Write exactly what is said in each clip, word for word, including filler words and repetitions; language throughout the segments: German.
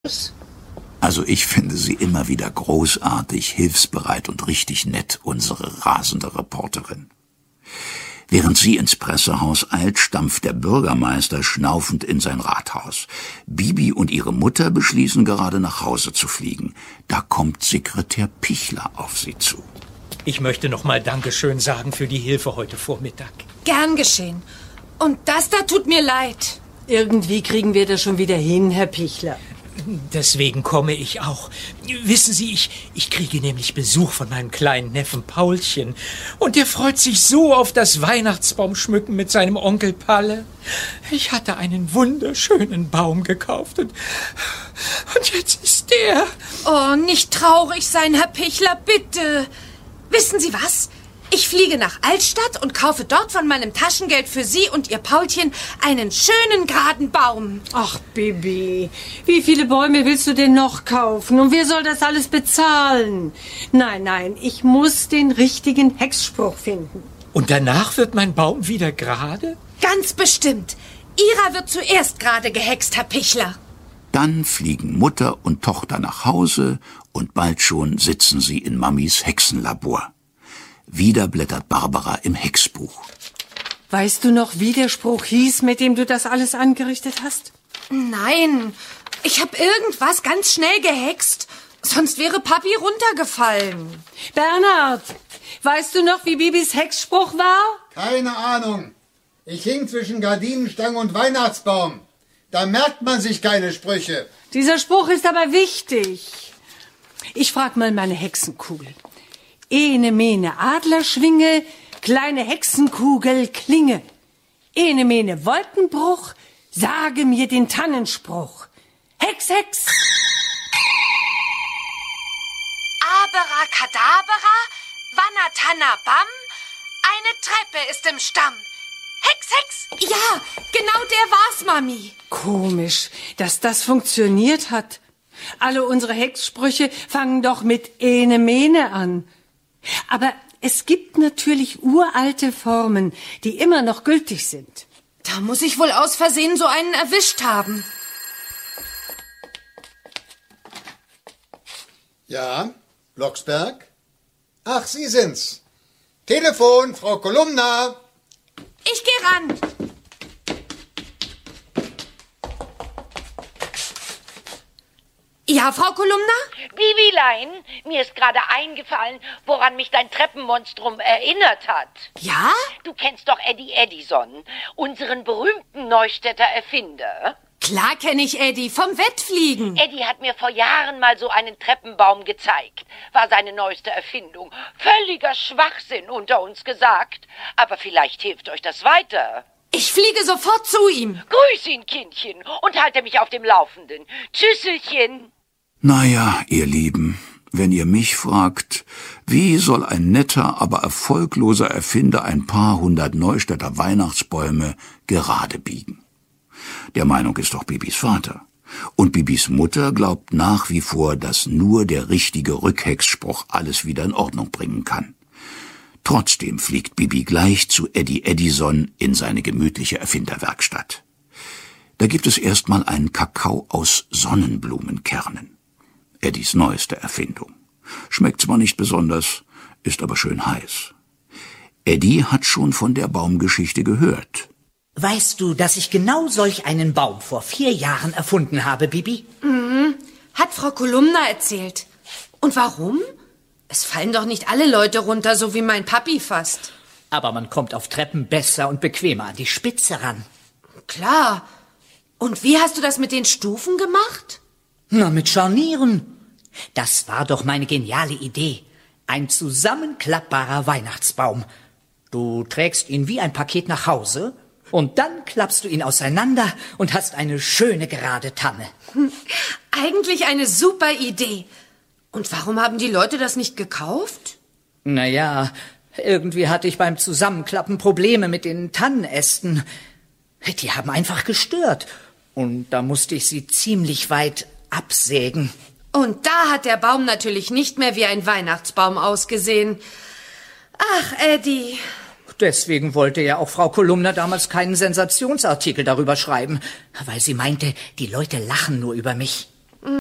Also ich finde sie immer wieder großartig, hilfsbereit und richtig nett, unsere rasende Reporterin. Während sie ins Pressehaus eilt, stampft der Bürgermeister schnaufend in sein Rathaus. Bibi und ihre Mutter beschließen gerade nach Hause zu fliegen. Da kommt Sekretär Pichler auf sie zu. Ich möchte noch mal Dankeschön sagen für die Hilfe heute Vormittag. Gern geschehen. Und das da tut mir leid. Irgendwie kriegen wir das schon wieder hin, Herr Pichler. Deswegen komme ich auch. Wissen Sie, ich, ich kriege nämlich Besuch von meinem kleinen Neffen Paulchen. Und der freut sich so auf das Weihnachtsbaumschmücken mit seinem Onkel Palle. Ich hatte einen wunderschönen Baum gekauft und, und jetzt ist der... Oh, nicht traurig sein, Herr Pichler, bitte. Wissen Sie was? Ich fliege nach Altstadt und kaufe dort von meinem Taschengeld für Sie und Ihr Paulchen einen schönen geraden Baum. Ach, Bibi, wie viele Bäume willst du denn noch kaufen? Und wer soll das alles bezahlen? Nein, nein, ich muss den richtigen Hexspruch finden. Und danach wird mein Baum wieder gerade? Ganz bestimmt. Ihrer wird zuerst gerade gehext, Herr Pichler. Dann fliegen Mutter und Tochter nach Hause und bald schon sitzen sie in Mamis Hexenlabor. Wieder blättert Barbara im Hexbuch. Weißt du noch, wie der Spruch hieß, mit dem du das alles angerichtet hast? Nein, ich habe irgendwas ganz schnell gehext. Sonst wäre Papi runtergefallen. Bernhard, weißt du noch, wie Bibis Hexspruch war? Keine Ahnung. Ich hing zwischen Gardinenstange und Weihnachtsbaum. Da merkt man sich keine Sprüche. Dieser Spruch ist aber wichtig. Ich frag mal meine Hexenkugel. Ene mene Adlerschwinge, kleine Hexenkugel Klinge. Ene mene Wolkenbruch, sage mir den Tannenspruch. Hex, Hex! Abracadabra, Wannatanna Bam, eine Treppe ist im Stamm. Hex, Hex! Ja, genau der war's, Mami. Komisch, dass das funktioniert hat. Alle unsere Hexsprüche fangen doch mit Ene mene an. Aber es gibt natürlich uralte Formen, die immer noch gültig sind. Da muss ich wohl aus Versehen so einen erwischt haben. Ja, Blocksberg? Ach, Sie sind's. Telefon, Frau Kolumna. Ich geh ran. Ja, Frau Kolumna? Bibilein, mir ist gerade eingefallen, woran mich dein Treppenmonstrum erinnert hat. Ja? Du kennst doch Eddie Edison, unseren berühmten Neustädter Erfinder. Klar kenne ich Eddie, vom Wettfliegen. Eddie hat mir vor Jahren mal so einen Treppenbaum gezeigt. War seine neueste Erfindung. Völliger Schwachsinn unter uns gesagt. Aber vielleicht hilft euch das weiter. Ich fliege sofort zu ihm. Grüß ihn, Kindchen, und halte mich auf dem Laufenden. Tschüsselchen. Naja, ihr Lieben, wenn ihr mich fragt, wie soll ein netter, aber erfolgloser Erfinder ein paar hundert Neustädter Weihnachtsbäume gerade biegen? Der Meinung ist doch Bibis Vater. Und Bibis Mutter glaubt nach wie vor, dass nur der richtige Rückhexspruch alles wieder in Ordnung bringen kann. Trotzdem fliegt Bibi gleich zu Eddie Edison in seine gemütliche Erfinderwerkstatt. Da gibt es erstmal einen Kakao aus Sonnenblumenkernen. Eddies neueste Erfindung. Schmeckt zwar nicht besonders, ist aber schön heiß. Eddie hat schon von der Baumgeschichte gehört. Weißt du, dass ich genau solch einen Baum vor vier Jahren erfunden habe, Bibi? Mhm. Hat Frau Kolumna erzählt. Und warum? Es fallen doch nicht alle Leute runter, so wie mein Papi fast. Aber man kommt auf Treppen besser und bequemer an die Spitze ran. Klar. Und wie hast du das mit den Stufen gemacht? Na, mit Scharnieren. Das war doch meine geniale Idee. Ein zusammenklappbarer Weihnachtsbaum. Du trägst ihn wie ein Paket nach Hause und dann klappst du ihn auseinander und hast eine schöne gerade Tanne. Eigentlich eine super Idee. Und warum haben die Leute das nicht gekauft? Naja, irgendwie hatte ich beim Zusammenklappen Probleme mit den Tannenästen. Die haben einfach gestört. Und da musste ich sie ziemlich weit absägen. Und da hat der Baum natürlich nicht mehr wie ein Weihnachtsbaum ausgesehen. Ach, Eddie. Deswegen wollte ja auch Frau Kolumna damals keinen Sensationsartikel darüber schreiben, weil sie meinte, die Leute lachen nur über mich.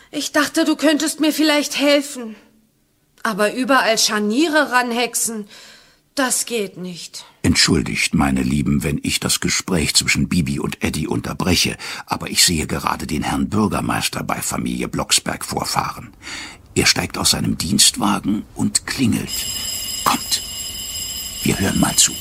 Ich dachte, du könntest mir vielleicht helfen. Aber überall Scharniere ranhexen, das geht nicht. Entschuldigt, meine Lieben, wenn ich das Gespräch zwischen Bibi und Eddie unterbreche, aber ich sehe gerade den Herrn Bürgermeister bei Familie Blocksberg vorfahren. Er steigt aus seinem Dienstwagen und klingelt. Kommt, wir hören mal zu.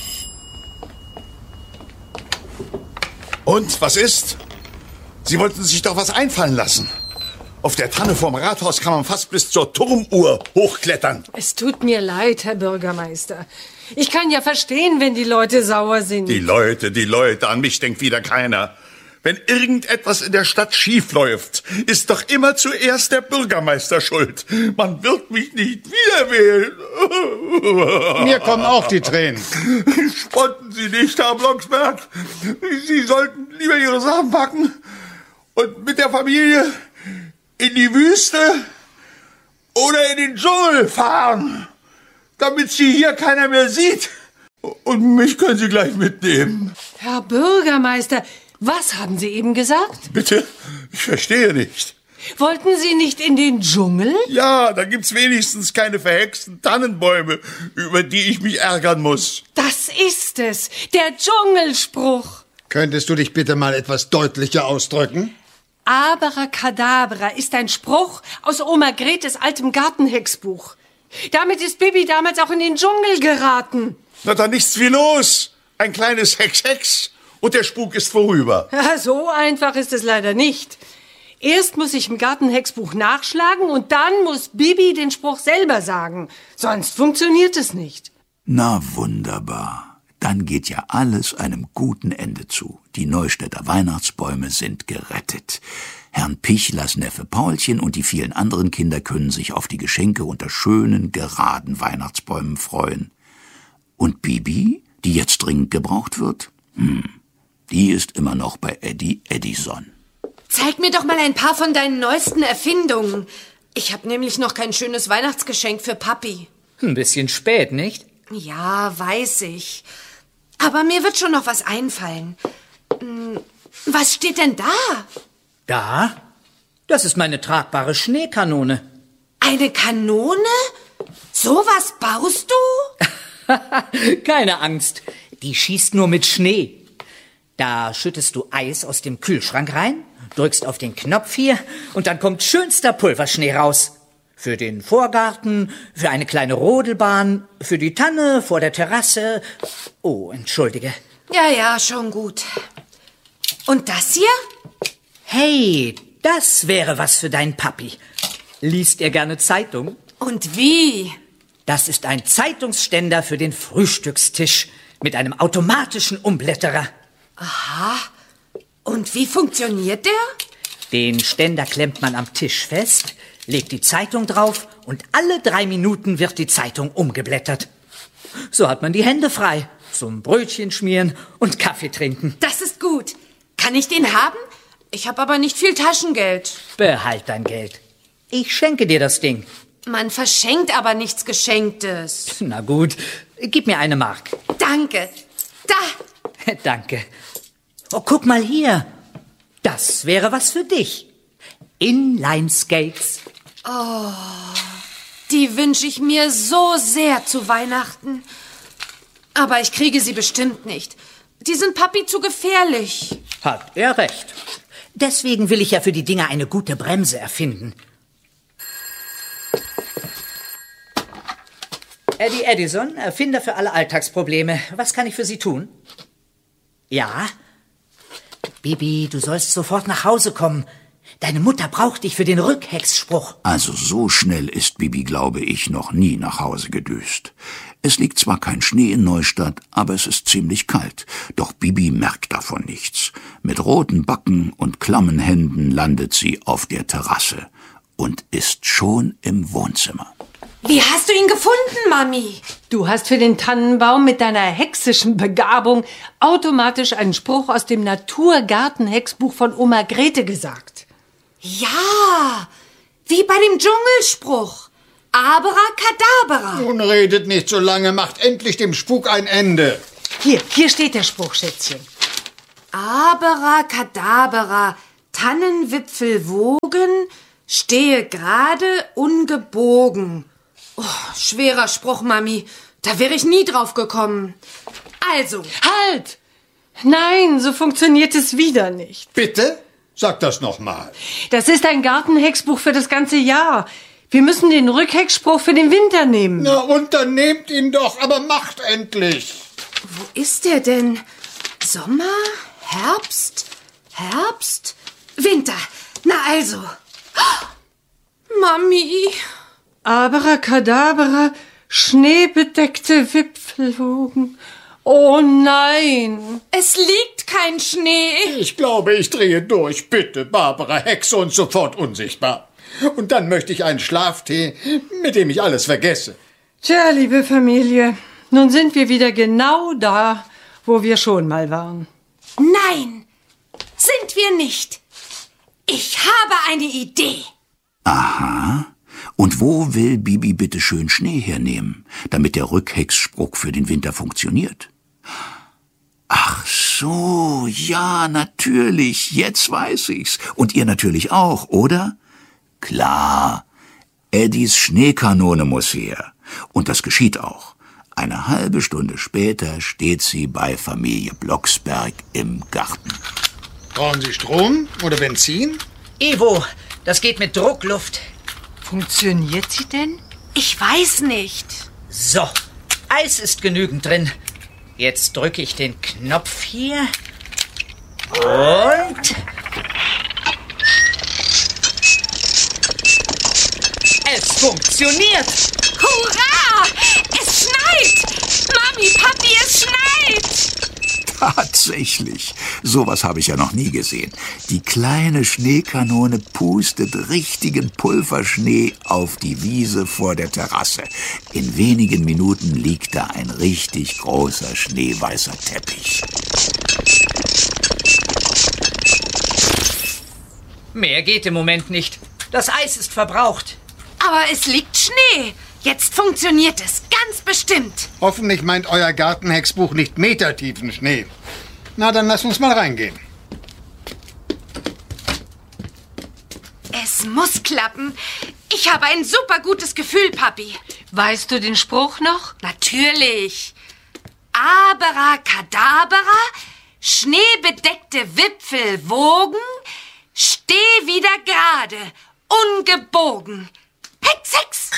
Und, was ist? Sie wollten sich doch was einfallen lassen. Auf der Tanne vorm Rathaus kann man fast bis zur Turmuhr hochklettern. Es tut mir leid, Herr Bürgermeister. Ich kann ja verstehen, wenn die Leute sauer sind. Die Leute, die Leute, an mich denkt wieder keiner. Wenn irgendetwas in der Stadt schief läuft, ist doch immer zuerst der Bürgermeister schuld. Man wird mich nicht wieder wählen. Mir kommen auch die Tränen. Spotten Sie nicht, Herr Blocksberg. Sie sollten lieber Ihre Sachen packen und mit der Familie in die Wüste oder in den Dschungel fahren, damit Sie hier keiner mehr sieht. Und mich können Sie gleich mitnehmen. Herr Bürgermeister, was haben Sie eben gesagt? Bitte? Ich verstehe nicht. Wollten Sie nicht in den Dschungel? Ja, da gibt's wenigstens keine verhexten Tannenbäume, über die ich mich ärgern muss. Das ist es, der Dschungelspruch. Könntest du dich bitte mal etwas deutlicher ausdrücken? Abracadabra ist ein Spruch aus Oma Gretes altem Gartenhexbuch. Damit ist Bibi damals auch in den Dschungel geraten. Na dann nichts wie los. Ein kleines Hex-Hex und der Spuk ist vorüber. Ja, so einfach ist es leider nicht. Erst muss ich im Gartenhexbuch nachschlagen und dann muss Bibi den Spruch selber sagen. Sonst funktioniert es nicht. Na wunderbar. Dann geht ja alles einem guten Ende zu. Die Neustädter Weihnachtsbäume sind gerettet. Herrn Pichlers Neffe Paulchen und die vielen anderen Kinder können sich auf die Geschenke unter schönen, geraden Weihnachtsbäumen freuen. Und Bibi, die jetzt dringend gebraucht wird? Hm, die ist immer noch bei Eddie Edison. Zeig mir doch mal ein paar von deinen neuesten Erfindungen. Ich habe nämlich noch kein schönes Weihnachtsgeschenk für Papi. Ein bisschen spät, nicht? Ja, weiß ich. Aber mir wird schon noch was einfallen. Was steht denn da? Da? Das ist meine tragbare Schneekanone. Eine Kanone? Sowas baust du? Keine Angst, die schießt nur mit Schnee. Da schüttest du Eis aus dem Kühlschrank rein, drückst auf den Knopf hier und dann kommt schönster Pulverschnee raus. Für den Vorgarten, für eine kleine Rodelbahn, für die Tanne vor der Terrasse. Oh, entschuldige. Ja, ja, schon gut. Und das hier? Hey, das wäre was für deinen Papi. Liest er gerne Zeitung? Und wie? Das ist ein Zeitungsständer für den Frühstückstisch mit einem automatischen Umblätterer. Aha. Und wie funktioniert der? Den Ständer klemmt man am Tisch fest, legt die Zeitung drauf und alle drei Minuten wird die Zeitung umgeblättert. So hat man die Hände frei zum Brötchen schmieren und Kaffee trinken. Das ist gut. Kann ich den haben? Ich habe aber nicht viel Taschengeld. Behalt dein Geld. Ich schenke dir das Ding. Man verschenkt aber nichts Geschenktes. Na gut, gib mir eine Mark. Danke. Da. Danke. Oh, guck mal hier. Das wäre was für dich. Inline-Skates. Oh, die wünsche ich mir so sehr zu Weihnachten. Aber ich kriege sie bestimmt nicht. Die sind Papi zu gefährlich. Hat er recht. Deswegen will ich ja für die Dinger eine gute Bremse erfinden. Eddie Edison, Erfinder für alle Alltagsprobleme. Was kann ich für Sie tun? Ja? Bibi, du sollst sofort nach Hause kommen. Deine Mutter braucht dich für den Rückhexspruch. Also so schnell ist Bibi, glaube ich, noch nie nach Hause gedüst. Es liegt zwar kein Schnee in Neustadt, aber es ist ziemlich kalt. Doch Bibi merkt davon nichts. Mit roten Backen und klammen Händen landet sie auf der Terrasse und ist schon im Wohnzimmer. Wie hast du ihn gefunden, Mami? Du hast für den Tannenbaum mit deiner hexischen Begabung automatisch einen Spruch aus dem Naturgartenhexbuch von Oma Grete gesagt. Ja, wie bei dem Dschungelspruch. Abracadabra. Nun redet nicht so lange, macht endlich dem Spuk ein Ende. Hier, hier steht der Spruch, Schätzchen. Abracadabra, Tannenwipfel wogen, Stehe gerade, ungebogen. Oh, schwerer Spruch, Mami. Da wäre ich nie drauf gekommen. Also. Halt! Nein, so funktioniert es wieder nicht. Bitte? Sag das nochmal. Das ist ein Gartenhexbuch für das ganze Jahr. Wir müssen den Rückhexspruch für den Winter nehmen. Na, und dann nehmt ihn doch, aber macht endlich. Wo ist der denn? Sommer? Herbst? Herbst? Winter. Na also. Oh, Mami. Abracadabra, schneebedeckte Wipfelwogen. Oh nein. Es liegt kein Schnee. Ich glaube, ich drehe durch. Bitte, Barbara, Hexe und sofort unsichtbar. Und dann möchte ich einen Schlaftee, mit dem ich alles vergesse. Tja, liebe Familie, nun sind wir wieder genau da, wo wir schon mal waren. Nein, sind wir nicht. Ich habe eine Idee. Aha. Und wo will Bibi bitte schön Schnee hernehmen, damit der Rückhexspruch für den Winter funktioniert? Ach so, ja, natürlich, jetzt weiß ich's. Und ihr natürlich auch, oder? Klar, Eddies Schneekanone muss her. Und das geschieht auch. Eine halbe Stunde später steht sie bei Familie Blocksberg im Garten. Brauchen Sie Strom oder Benzin? Ivo, das geht mit Druckluft. Funktioniert sie denn? Ich weiß nicht. So, Eis ist genügend drin. Jetzt drücke ich den Knopf hier. Und... es funktioniert! Hurra! Es schneit! Mami, Papi, es schneit! Tatsächlich, sowas habe ich ja noch nie gesehen. Die kleine Schneekanone pustet richtigen Pulverschnee auf die Wiese vor der Terrasse. In wenigen Minuten liegt da ein richtig großer schneeweißer Teppich. Mehr geht im Moment nicht. Das Eis ist verbraucht. Aber es liegt Schnee. Jetzt funktioniert es, ganz bestimmt. Hoffentlich meint euer Gartenhexbuch nicht metertiefen Schnee. Na, dann lass uns mal reingehen. Es muss klappen. Ich habe ein super gutes Gefühl, Papi. Weißt du den Spruch noch? Natürlich. Abracadabra, schneebedeckte Wipfel wogen, steh wieder gerade, ungebogen. Hex, Hex!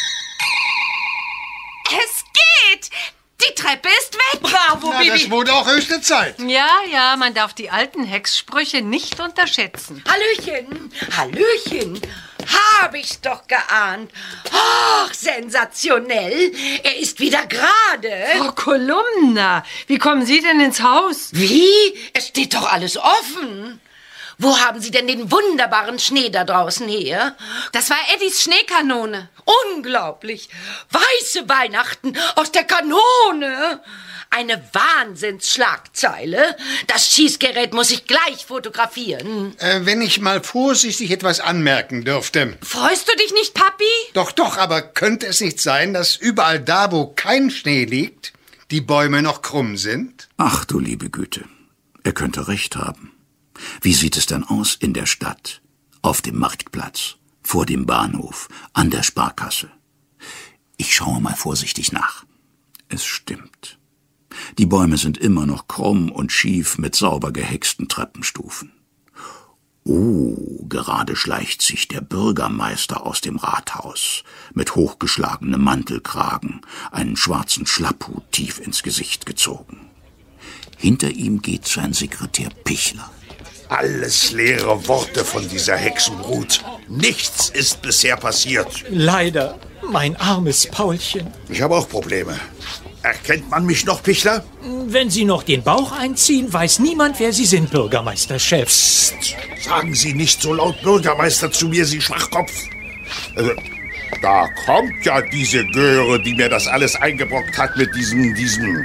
Es geht! Die Treppe ist weg! Bravo, Na, Bibi! das wurde auch höchste Zeit. Ja, ja, man darf die alten Hexsprüche nicht unterschätzen. Hallöchen, Hallöchen. Hab ich's doch geahnt. Ach, sensationell. Er ist wieder gerade. Frau Kolumna, wie kommen Sie denn ins Haus? Wie? Es steht doch alles offen. Wo haben Sie denn den wunderbaren Schnee da draußen her? Das war Eddies Schneekanone. Unglaublich. Weiße Weihnachten aus der Kanone. Eine Wahnsinnsschlagzeile. Das Schießgerät muss ich gleich fotografieren. Äh, wenn ich mal vorsichtig etwas anmerken dürfte. Freust du dich nicht, Papi? Doch, doch, aber könnte es nicht sein, dass überall da, wo kein Schnee liegt, die Bäume noch krumm sind? Ach du liebe Güte, er könnte recht haben. Wie sieht es denn aus in der Stadt, auf dem Marktplatz, vor dem Bahnhof, an der Sparkasse? Ich schaue mal vorsichtig nach. Es stimmt. Die Bäume sind immer noch krumm und schief mit sauber gehexten Treppenstufen. Oh, gerade schleicht sich der Bürgermeister aus dem Rathaus, mit hochgeschlagenem Mantelkragen, einen schwarzen Schlapphut tief ins Gesicht gezogen. Hinter ihm geht sein Sekretär Pichler. Alles leere Worte von dieser Hexenbrut. Nichts ist bisher passiert. Leider, mein armes Paulchen. Ich habe auch Probleme. Erkennt man mich noch, Pichler? Wenn Sie noch den Bauch einziehen, weiß niemand, wer Sie sind, Bürgermeisterchef. Psst, sagen Sie nicht so laut Bürgermeister zu mir, Sie Schwachkopf. Also, da kommt ja diese Göre, die mir das alles eingebrockt hat mit diesem, diesem...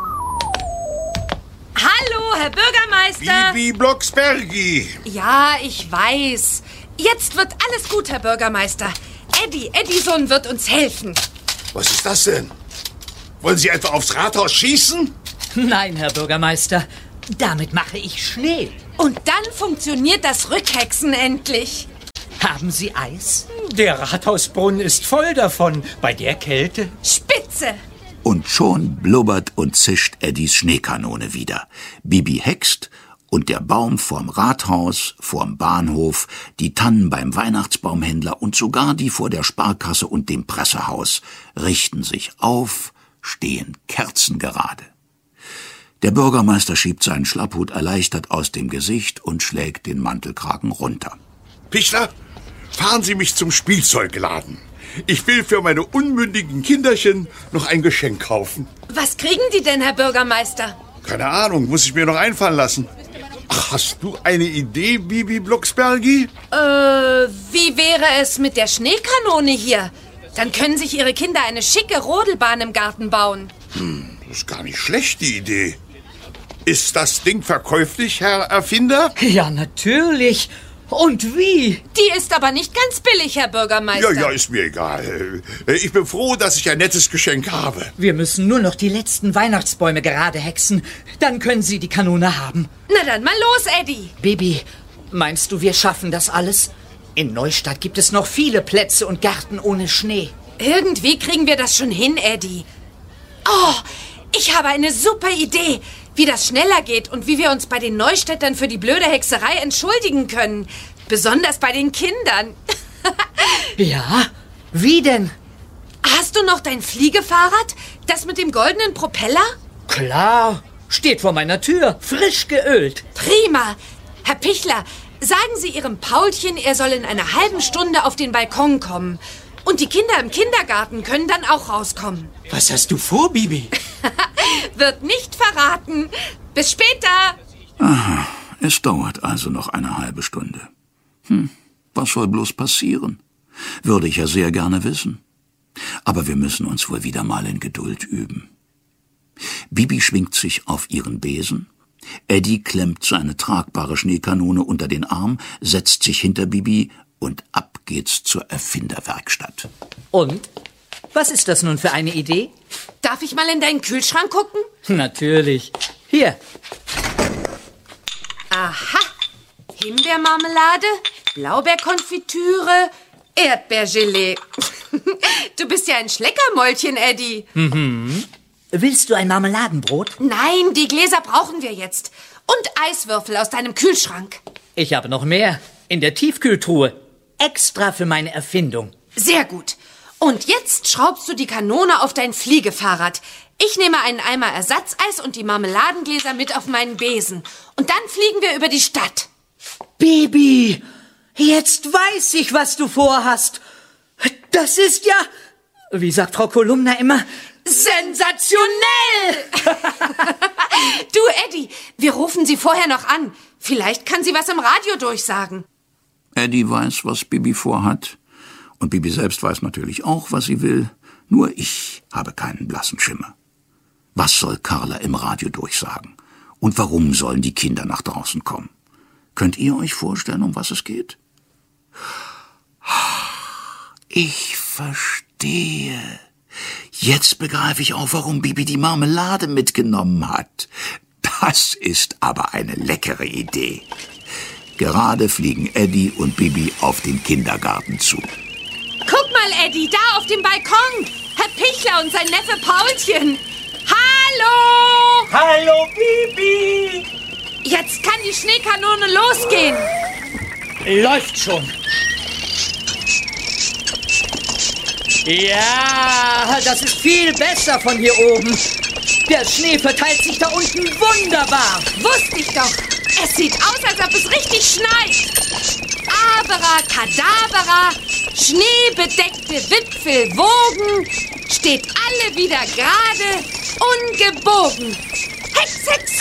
Hallo, Herr Bürgermeister. Bibi Blocksbergi. Ja, ich weiß. Jetzt wird alles gut, Herr Bürgermeister. Eddie, Edison wird uns helfen. Was ist das denn? Wollen Sie etwa aufs Rathaus schießen? Nein, Herr Bürgermeister, damit mache ich Schnee. Und dann funktioniert das Rückhexen endlich. Haben Sie Eis? Der Rathausbrunnen ist voll davon, bei der Kälte. Spitze! Und schon blubbert und zischt Eddies Schneekanone wieder. Bibi hext und der Baum vorm Rathaus, vorm Bahnhof, die Tannen beim Weihnachtsbaumhändler und sogar die vor der Sparkasse und dem Pressehaus richten sich auf, stehen kerzengerade. Der Bürgermeister schiebt seinen Schlapphut erleichtert aus dem Gesicht und schlägt den Mantelkragen runter. Pichler, fahren Sie mich zum Spielzeugladen. Ich will für meine unmündigen Kinderchen noch ein Geschenk kaufen. Was kriegen die denn, Herr Bürgermeister? Keine Ahnung, muss ich mir noch einfallen lassen. Ach, hast du eine Idee, Bibi Blocksbergi? Äh, wie wäre es mit der Schneekanone hier? Dann können sich Ihre Kinder eine schicke Rodelbahn im Garten bauen. Hm, das ist gar nicht schlecht, die Idee. Ist das Ding verkäuflich, Herr Erfinder? Ja, natürlich. Und wie? Die ist aber nicht ganz billig, Herr Bürgermeister. Ja, ja, ist mir egal. Ich bin froh, dass ich ein nettes Geschenk habe. Wir müssen nur noch die letzten Weihnachtsbäume gerade hexen. Dann können Sie die Kanone haben. Na dann mal los, Eddie. Bibi, meinst du, wir schaffen das alles? In Neustadt gibt es noch viele Plätze und Gärten ohne Schnee. Irgendwie kriegen wir das schon hin, Eddie. Oh, ich habe eine super Idee, wie das schneller geht und wie wir uns bei den Neustädtern für die blöde Hexerei entschuldigen können. Besonders bei den Kindern. Ja? Wie denn? Hast du noch dein Fliegefahrrad? Das mit dem goldenen Propeller? Klar, steht vor meiner Tür, frisch geölt. Prima. Herr Pichler, sagen Sie Ihrem Paulchen, er soll in einer halben Stunde auf den Balkon kommen. Und die Kinder im Kindergarten können dann auch rauskommen. Was hast du vor, Bibi? Wird nicht verraten. Bis später. Aha, es dauert also noch eine halbe Stunde. Hm, was soll bloß passieren? Würde ich ja sehr gerne wissen. Aber wir müssen uns wohl wieder mal in Geduld üben. Bibi schwingt sich auf ihren Besen. Eddie klemmt seine tragbare Schneekanone unter den Arm, setzt sich hinter Bibi und ab geht's zur Erfinderwerkstatt. Und? Was ist das nun für eine Idee? Darf ich mal in deinen Kühlschrank gucken? Natürlich. Hier. Aha. Himbeermarmelade, Blaubeerkonfitüre, Erdbeergelee. Du bist ja ein Schleckermäulchen, Eddie. Mhm. Willst du ein Marmeladenbrot? Nein, die Gläser brauchen wir jetzt. Und Eiswürfel aus deinem Kühlschrank. Ich habe noch mehr. In der Tiefkühltruhe. Extra für meine Erfindung. Sehr gut. Und jetzt schraubst du die Kanone auf dein Fliegefahrrad. Ich nehme einen Eimer Ersatzeis und die Marmeladengläser mit auf meinen Besen. Und dann fliegen wir über die Stadt. Bibi, jetzt weiß ich, was du vorhast. Das ist ja, wie sagt Frau Kolumna immer, sensationell! Du, Eddie, wir rufen sie vorher noch an. Vielleicht kann sie was im Radio durchsagen. Eddie weiß, was Bibi vorhat. Und Bibi selbst weiß natürlich auch, was sie will. Nur ich habe keinen blassen Schimmer. Was soll Carla im Radio durchsagen? Und warum sollen die Kinder nach draußen kommen? Könnt ihr euch vorstellen, um was es geht? Ich verstehe. Jetzt begreife ich auch, warum Bibi die Marmelade mitgenommen hat. Das ist aber eine leckere Idee. Gerade fliegen Eddie und Bibi auf den Kindergarten zu. Guck mal, Eddie, da auf dem Balkon. Herr Pichler und sein Neffe Paulchen. Hallo! Hallo, Bibi! Jetzt kann die Schneekanone losgehen. Läuft schon. Ja, das ist viel besser von hier oben. Der Schnee verteilt sich da unten wunderbar. Wusste ich doch. Es sieht aus, als ob es richtig schneit. Abracadabra, schneebedeckte Wipfel wogen, steht alle wieder gerade, ungebogen. Hex, hex!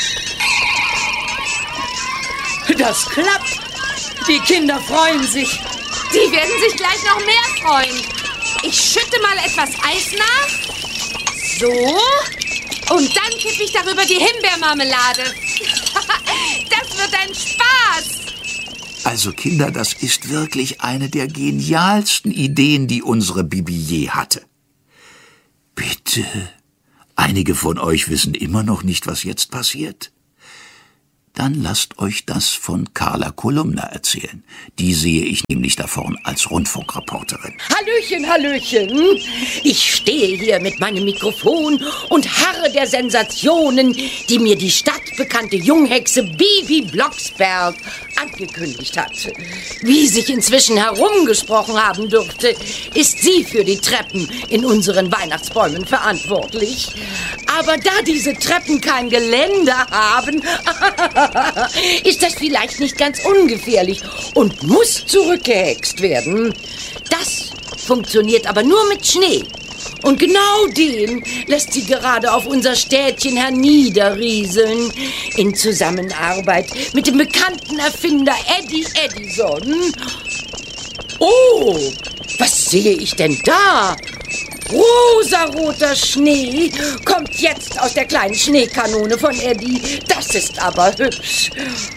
Das klappt. Die Kinder freuen sich. Die werden sich gleich noch mehr freuen. Ich schütte mal etwas Eis nach. So. Und dann kippe ich darüber die Himbeermarmelade. Das wird ein Spaß. Also Kinder, das ist wirklich eine der genialsten Ideen, die unsere Bibi je hatte. Bitte, einige von euch wissen immer noch nicht, was jetzt passiert. Dann lasst euch das von Carla Kolumna erzählen. Die sehe ich nämlich da vorn als Rundfunkreporterin. Hallöchen, Hallöchen. Ich stehe hier mit meinem Mikrofon und harre der Sensationen, die mir die stadtbekannte Junghexe Bibi Blocksberg angekündigt hat. Wie sich inzwischen herumgesprochen haben dürfte, ist sie für die Treppen in unseren Weihnachtsbäumen verantwortlich. Aber da diese Treppen kein Geländer haben, ist das vielleicht nicht ganz ungefährlich und muss zurückgehext werden. Das funktioniert aber nur mit Schnee. Und genau den lässt sie gerade auf unser Städtchen herniederrieseln. In Zusammenarbeit mit dem bekannten Erfinder Eddie Edison. Oh, was sehe ich denn da? Rosaroter Schnee kommt jetzt aus der kleinen Schneekanone von Eddie. Das ist aber hübsch.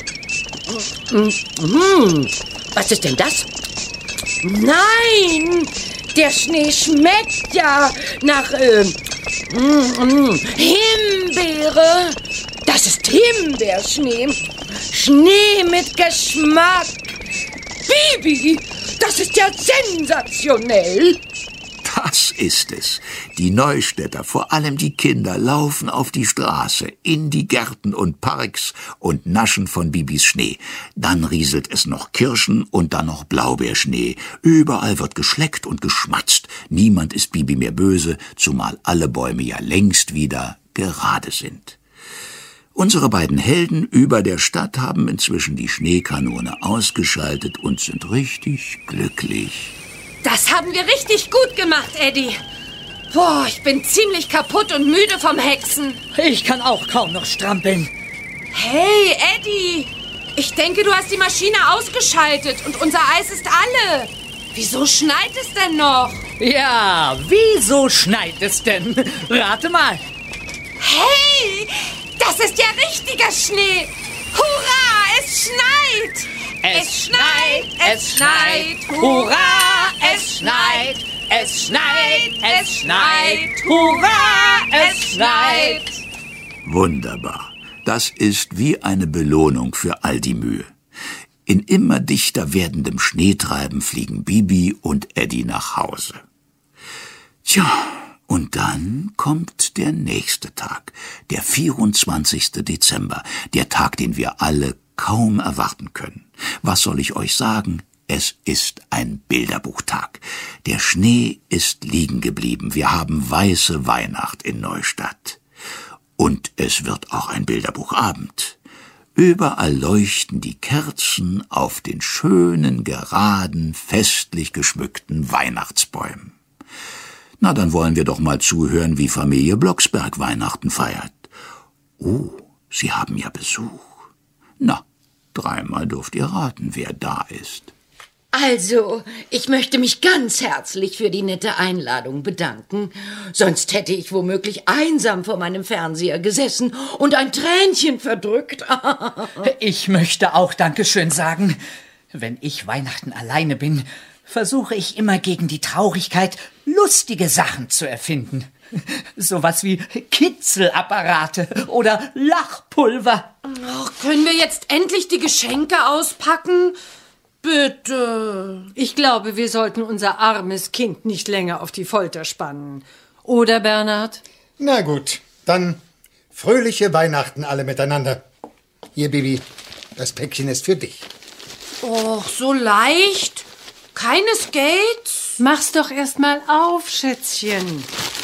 Hm, was ist denn das? Nein, der Schnee schmeckt ja nach äh, mm, mm, Himbeere. Das ist Himbeerschnee. Schnee mit Geschmack. Bibi, das ist ja sensationell. Das ist es. Die Neustädter, vor allem die Kinder, laufen auf die Straße, in die Gärten und Parks und naschen von Bibis Schnee. Dann rieselt es noch Kirschen und dann noch Blaubeerschnee. Überall wird geschleckt und geschmatzt. Niemand ist Bibi mehr böse, zumal alle Bäume ja längst wieder gerade sind. Unsere beiden Helden über der Stadt haben inzwischen die Schneekanone ausgeschaltet und sind richtig glücklich. Das haben wir richtig gut gemacht, Eddie. Boah, ich bin ziemlich kaputt und müde vom Hexen. Ich kann auch kaum noch strampeln. Hey, Eddie. Ich denke, du hast die Maschine ausgeschaltet und unser Eis ist alle. Wieso schneit es denn noch? Ja, wieso schneit es denn? Rate mal. Hey, das ist ja richtiger Schnee. Hurra, es schneit. Es schneit, es schneit, hurra, es schneit, es schneit, es schneit, hurra, es schneit. Wunderbar. Das ist wie eine Belohnung für all die Mühe. In immer dichter werdendem Schneetreiben fliegen Bibi und Eddie nach Hause. Tja, und dann kommt der nächste Tag, der vierundzwanzigste Dezember, der Tag, den wir alle kaum erwarten können. Was soll ich euch sagen? Es ist ein Bilderbuchtag. Der Schnee ist liegen geblieben. Wir haben weiße Weihnacht in Neustadt. Und es wird auch ein Bilderbuchabend. Überall leuchten die Kerzen auf den schönen, geraden, festlich geschmückten Weihnachtsbäumen. Na, dann wollen wir doch mal zuhören, wie Familie Blocksberg Weihnachten feiert. Oh, sie haben ja Besuch. Na, dreimal dürft ihr raten, wer da ist. Also, ich möchte mich ganz herzlich für die nette Einladung bedanken. Sonst hätte ich womöglich einsam vor meinem Fernseher gesessen und ein Tränchen verdrückt. Ich möchte auch Dankeschön sagen. Wenn ich Weihnachten alleine bin, versuche ich immer gegen die Traurigkeit lustige Sachen zu erfinden. Sowas wie Kitzelapparate oder Lachpulver. Ach, können wir jetzt endlich die Geschenke auspacken? Bitte. Ich glaube, wir sollten unser armes Kind nicht länger auf die Folter spannen. Oder, Bernhard? Na gut, dann fröhliche Weihnachten alle miteinander. Hier, Bibi, das Päckchen ist für dich. Och, so leicht. Keine Skates? Mach's doch erst mal auf, Schätzchen.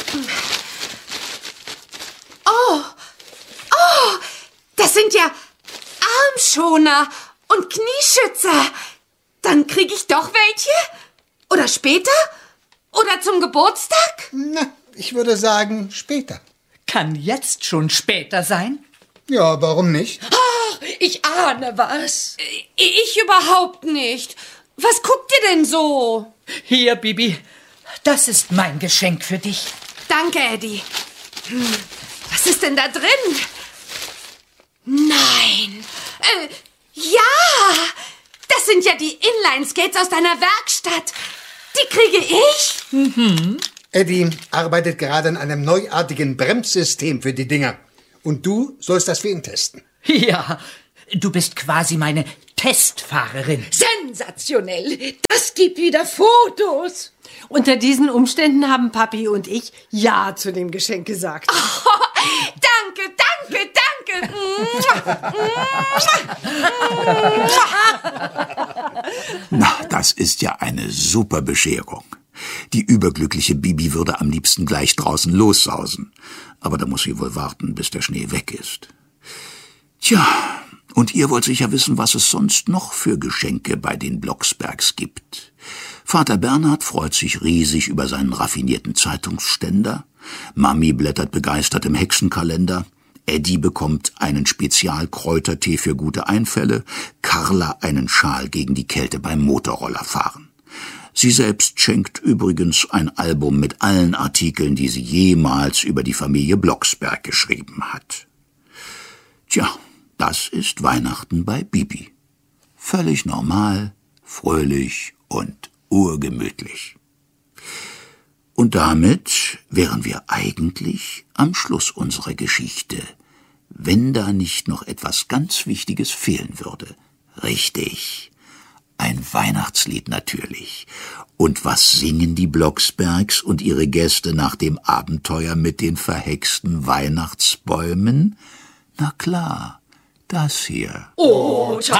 Oh, oh, das sind ja Armschoner und Knieschützer. Dann krieg ich doch welche? Oder später? Oder zum Geburtstag? Na, ich würde sagen, später. Kann jetzt schon später sein? Ja, warum nicht? Ach, ich ahne was. Ich überhaupt nicht. Was guckt ihr denn so? Hier, Bibi, das ist mein Geschenk für dich. Danke, Eddie. Hm, was ist denn da drin? Nein. Äh, ja, das sind ja die Inline-Skates aus deiner Werkstatt. Die kriege ich? Mhm. Eddie arbeitet gerade an einem neuartigen Bremssystem für die Dinger. Und du sollst das für ihn testen. Ja, Du bist quasi meine Testfahrerin. Sensationell. Das gibt wieder Fotos. Unter diesen Umständen haben Papi und ich Ja zu dem Geschenk gesagt. Oh, danke, danke, danke. Na, das ist ja eine super Bescherung. Die überglückliche Bibi würde am liebsten gleich draußen lossausen. Aber da muss sie wohl warten, bis der Schnee weg ist. Tja, und ihr wollt sicher wissen, was es sonst noch für Geschenke bei den Blocksbergs gibt. Vater Bernhard freut sich riesig über seinen raffinierten Zeitungsständer. Mami blättert begeistert im Hexenkalender. Eddie bekommt einen Spezialkräutertee für gute Einfälle. Carla einen Schal gegen die Kälte beim Motorrollerfahren. Sie selbst schenkt übrigens ein Album mit allen Artikeln, die sie jemals über die Familie Blocksberg geschrieben hat. Tja, das ist Weihnachten bei Bibi. Völlig normal, fröhlich und urgemütlich. Und damit wären wir eigentlich am Schluss unserer Geschichte, wenn da nicht noch etwas ganz Wichtiges fehlen würde. Richtig, ein Weihnachtslied natürlich. Und was singen die Blocksbergs und ihre Gäste nach dem Abenteuer mit den verhexten Weihnachtsbäumen? Na klar, das hier. Oh,